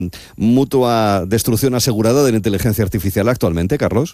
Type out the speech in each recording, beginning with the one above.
mutua destrucción asegurada de la inteligencia artificial actualmente, Carlos?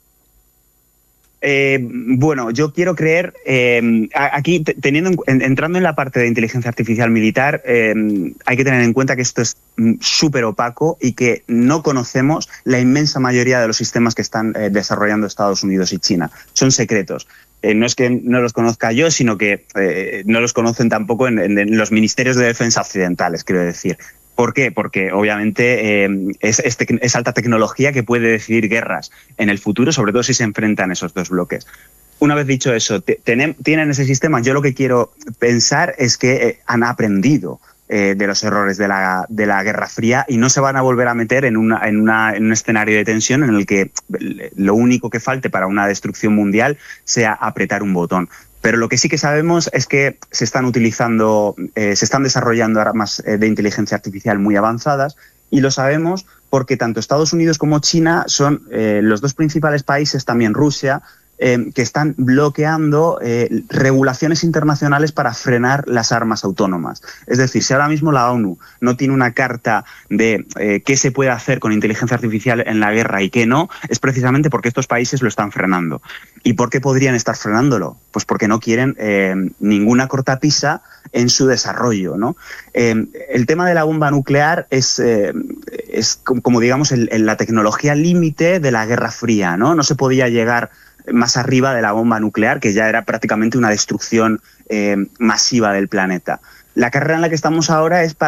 Bueno, yo quiero creer, aquí entrando en la parte de inteligencia artificial militar, hay que tener en cuenta que esto es súper opaco y que no conocemos la inmensa mayoría de los sistemas que están desarrollando Estados Unidos y China. Son secretos. No es que no los conozca yo, sino que no los conocen tampoco en los ministerios de defensa occidentales, quiero decir. ¿Por qué? Porque obviamente es alta tecnología que puede decidir guerras en el futuro, sobre todo si se enfrentan esos dos bloques. Una vez dicho eso, tienen ese sistema. Yo lo que quiero pensar es que han aprendido de los errores de la Guerra Fría y no se van a volver a meter en un escenario de tensión en el que lo único que falte para una destrucción mundial sea apretar un botón. Pero lo que sí que sabemos es que se están desarrollando armas de inteligencia artificial muy avanzadas, y lo sabemos porque tanto Estados Unidos como China son los dos principales países, también Rusia, que están bloqueando regulaciones internacionales para frenar las armas autónomas. Es decir, si ahora mismo la ONU no tiene una carta de qué se puede hacer con inteligencia artificial en la guerra y qué no, es precisamente porque estos países lo están frenando. ¿Y por qué podrían estar frenándolo? Pues porque no quieren ninguna cortapisa en su desarrollo, ¿no? El tema de la bomba nuclear es como digamos, la tecnología límite de la Guerra Fría, ¿no? No se podía llegar más arriba de la bomba nuclear, que ya era prácticamente una destrucción masiva del planeta. La carrera en la que estamos ahora es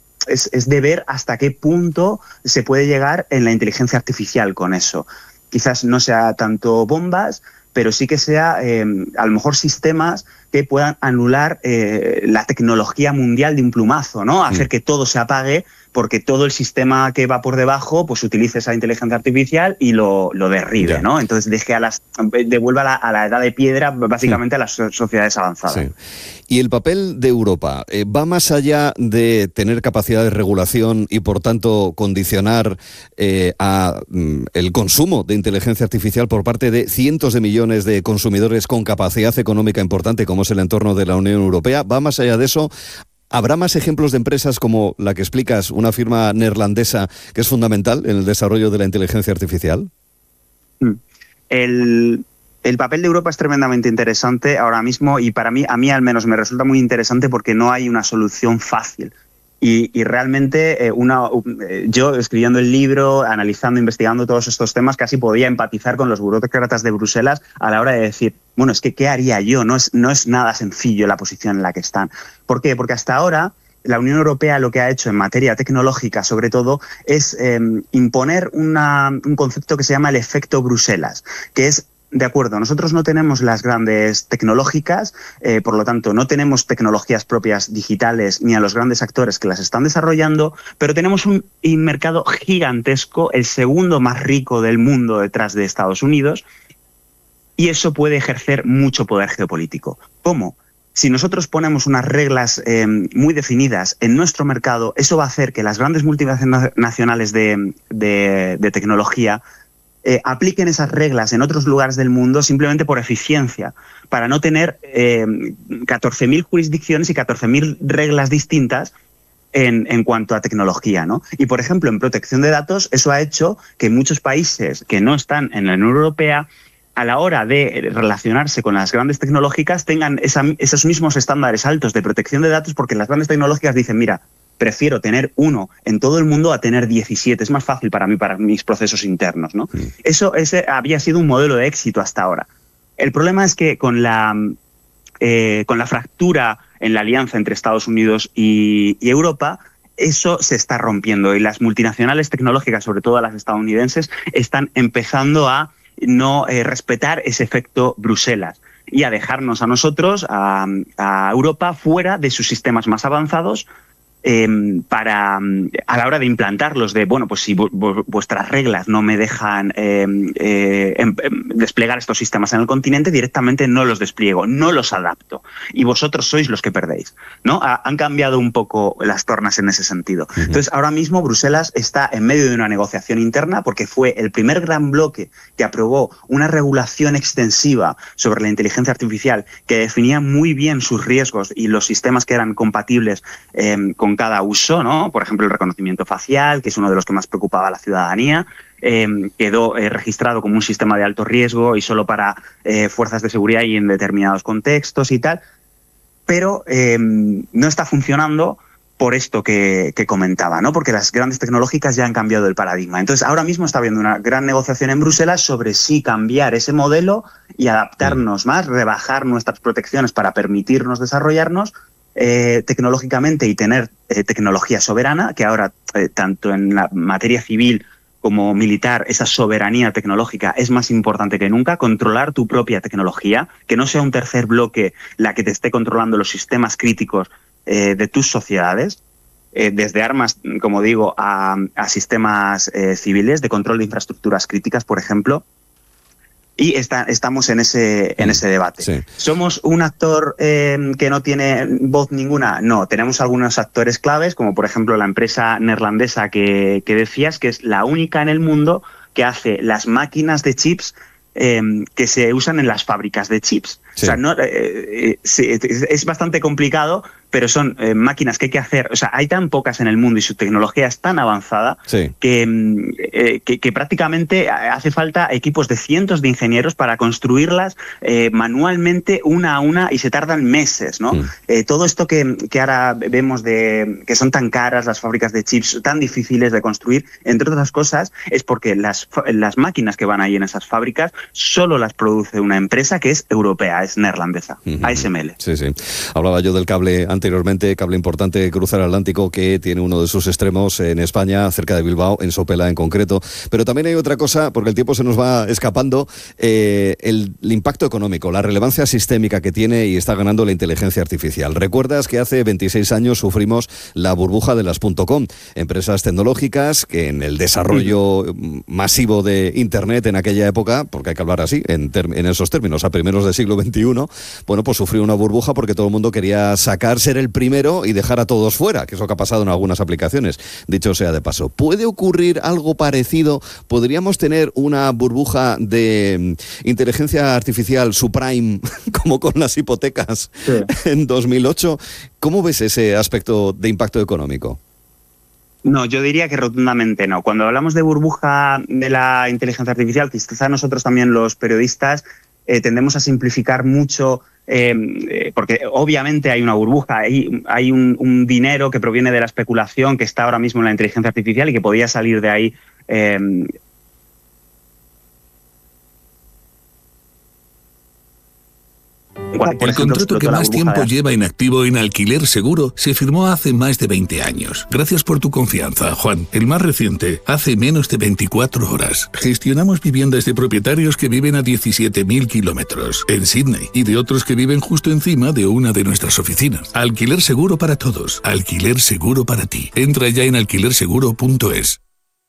de ver hasta qué punto se puede llegar en la inteligencia artificial con eso. Quizás no sea tanto bombas, pero sí que sea a lo mejor sistemas que puedan anular la tecnología mundial de un plumazo, ¿no? Hacer que todo se apague porque todo el sistema que va por debajo pues utilice esa inteligencia artificial y lo derribe, ¿no? Entonces devuelva a la edad de piedra, básicamente, a las sociedades avanzadas. Sí. ¿Y el papel de Europa va más allá de tener capacidad de regulación y, por tanto, condicionar el consumo de inteligencia artificial por parte de cientos de millones de consumidores con capacidad económica importante, como es el entorno de la Unión Europea? ¿Va más allá de eso? ¿Habrá más ejemplos de empresas como la que explicas, una firma neerlandesa que es fundamental en el desarrollo de la inteligencia artificial? El papel de Europa es tremendamente interesante ahora mismo, y a mí al menos me resulta muy interesante porque no hay una solución fácil. Y realmente yo escribiendo el libro, analizando, investigando todos estos temas, casi podía empatizar con los burócratas de Bruselas a la hora de decir, bueno, es que ¿qué haría yo? No es nada sencillo la posición en la que están. ¿Por qué? Porque hasta ahora la Unión Europea lo que ha hecho en materia tecnológica, sobre todo, es imponer un concepto que se llama el efecto Bruselas, que es: de acuerdo, nosotros no tenemos las grandes tecnológicas, por lo tanto no tenemos tecnologías propias digitales ni a los grandes actores que las están desarrollando, pero tenemos un mercado gigantesco, el segundo más rico del mundo detrás de Estados Unidos, y eso puede ejercer mucho poder geopolítico. ¿Cómo? Si nosotros ponemos unas reglas muy definidas en nuestro mercado, eso va a hacer que las grandes multinacionales de tecnología apliquen esas reglas en otros lugares del mundo simplemente por eficiencia, para no tener 14.000 jurisdicciones y 14.000 reglas distintas en cuanto a tecnología, ¿no? Y, por ejemplo, en protección de datos, eso ha hecho que muchos países que no están en la Unión Europea, a la hora de relacionarse con las grandes tecnológicas, tengan esos mismos estándares altos de protección de datos, porque las grandes tecnológicas dicen, mira, prefiero tener uno en todo el mundo a tener 17. Es más fácil para mí, para mis procesos internos, ¿no? Ese había sido un modelo de éxito hasta ahora. El problema es que con la fractura en la alianza entre Estados Unidos y Europa, eso se está rompiendo, y las multinacionales tecnológicas, sobre todo las estadounidenses, están empezando a no respetar ese efecto Bruselas y a dejarnos a nosotros, a Europa, fuera de sus sistemas más avanzados, a la hora de implantarlos, de, bueno, pues si vuestras reglas no me dejan desplegar estos sistemas en el continente, directamente no los despliego, no los adapto, y vosotros sois los que perdéis, ¿no? Han cambiado un poco las tornas en ese sentido. Entonces, ahora mismo Bruselas está en medio de una negociación interna, porque fue el primer gran bloque que aprobó una regulación extensiva sobre la inteligencia artificial que definía muy bien sus riesgos y los sistemas que eran compatibles con con cada uso, ¿no? Por ejemplo, el reconocimiento facial, que es uno de los que más preocupaba a la ciudadanía, quedó registrado como un sistema de alto riesgo y solo para fuerzas de seguridad y en determinados contextos y tal, pero no está funcionando por esto que comentaba, ¿no? Porque las grandes tecnológicas ya han cambiado el paradigma. Entonces, ahora mismo está habiendo una gran negociación en Bruselas sobre si cambiar ese modelo y adaptarnos más, rebajar nuestras protecciones para permitirnos desarrollarnos tecnológicamente y tener tecnología soberana, que ahora, tanto en la materia civil como militar, esa soberanía tecnológica es más importante que nunca. Controlar tu propia tecnología, que no sea un tercer bloque la que te esté controlando los sistemas críticos de tus sociedades, desde armas, como digo, a sistemas civiles de control de infraestructuras críticas, por ejemplo. Y estamos en ese debate. Sí. ¿Somos un actor que no tiene voz ninguna? No, tenemos algunos actores claves, como por ejemplo la empresa neerlandesa que decías, que es la única en el mundo que hace las máquinas de chips que se usan en las fábricas de chips. Sí. O sea, no, es bastante complicado, pero son máquinas que hay que hacer. O sea, hay tan pocas en el mundo y su tecnología es tan avanzada que prácticamente hace falta equipos de cientos de ingenieros para construirlas manualmente una a una y se tardan meses, ¿no? Todo esto que ahora vemos de que son tan caras las fábricas de chips, tan difíciles de construir, entre otras cosas, es porque las máquinas que van ahí en esas fábricas solo las produce una empresa que es europea, es neerlandesa, ASML. Sí, sí. Hablaba yo del cable anteriormente, cable importante que cruza el Atlántico, que tiene uno de sus extremos en España, cerca de Bilbao, en Sopela en concreto. Pero también hay otra cosa, porque el tiempo se nos va escapando, el impacto económico, la relevancia sistémica que tiene y está ganando la inteligencia artificial. ¿Recuerdas que hace 26 años sufrimos la burbuja de las .com? Empresas tecnológicas que en el desarrollo masivo de Internet en aquella época, porque hay que hablar así, en esos términos, a primeros del siglo XXI, bueno, pues sufrió una burbuja porque todo el mundo quería ser el primero y dejar a todos fuera, que es lo que ha pasado en algunas aplicaciones, dicho sea de paso. ¿Puede ocurrir algo parecido? ¿Podríamos tener una burbuja de inteligencia artificial subprime, como con las hipotecas en 2008? ¿Cómo ves ese aspecto de impacto económico? No, yo diría que rotundamente no. Cuando hablamos de burbuja de la inteligencia artificial, quizá nosotros también los periodistas tendemos a simplificar mucho, porque obviamente hay una burbuja, hay un dinero que proviene de la especulación que está ahora mismo en la inteligencia artificial y que podía salir de ahí. El contrato que más tiempo lleva en activo en Alquiler Seguro se firmó hace más de 20 años. Gracias por tu confianza, Juan. El más reciente, hace menos de 24 horas. Gestionamos viviendas de propietarios que viven a 17.000 kilómetros en Sydney y de otros que viven justo encima de una de nuestras oficinas. Alquiler Seguro para todos. Alquiler Seguro para ti. Entra ya en alquilerseguro.es.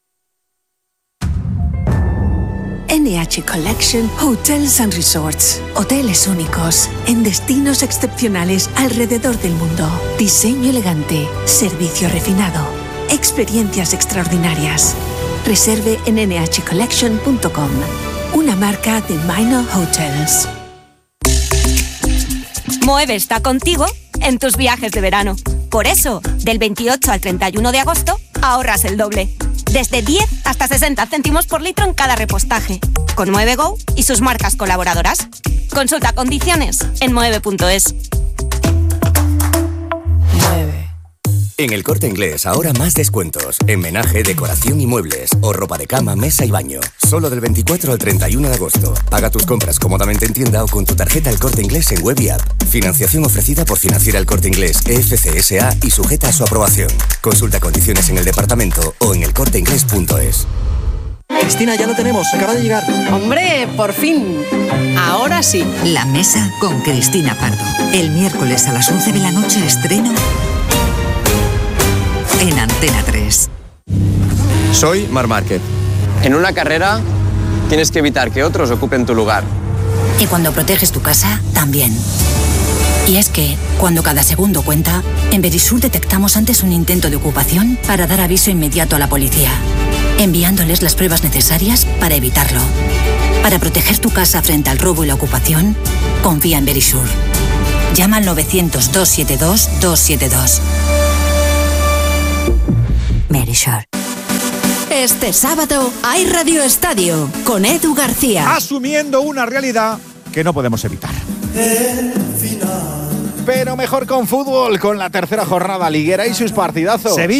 NH Collection Hotels and Resorts. Hoteles únicos, en destinos excepcionales alrededor del mundo. Diseño elegante, servicio refinado, experiencias extraordinarias. Reserve en nhcollection.com, una marca de Minor Hotels. Moeve está contigo en tus viajes de verano. Por eso, del 28 al 31 de agosto, ahorras el doble. Desde 10 hasta 60 céntimos por litro en cada repostaje. Con MoveGo y sus marcas colaboradoras. Consulta condiciones en moeve.es. En El Corte Inglés, ahora más descuentos. En menaje, decoración y muebles. O ropa de cama, mesa y baño. Solo del 24 al 31 de agosto. Paga tus compras cómodamente en tienda o con tu tarjeta El Corte Inglés en web y app. Financiación ofrecida por Financiera El Corte Inglés, EFC SA y sujeta a su aprobación. Consulta condiciones en el departamento o en elcorteinglés.es. Cristina, ya lo tenemos, acaba de llegar. ¡Hombre, por fin! Ahora sí. La Mesa con Cristina Pardo. El miércoles a las 11 de la noche estreno en Antena 3. Soy Marc Márquez. En una carrera tienes que evitar que otros ocupen tu lugar. Y cuando proteges tu casa, también. Y es que, cuando cada segundo cuenta, en Verisur detectamos antes un intento de ocupación para dar aviso inmediato a la policía, enviándoles las pruebas necesarias para evitarlo. Para proteger tu casa frente al robo y la ocupación, confía en Verisur. Llama al 900-272-272. Verisure. Este sábado hay Radio Estadio con Edu García. Asumiendo una realidad que no podemos evitar. Pero mejor con fútbol, con la tercera jornada liguera y sus partidazos. Sevilla.